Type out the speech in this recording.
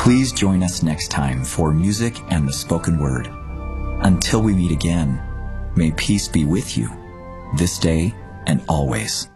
Please join us next time for music and the spoken word. Until we meet again, may peace be with you, this day and always.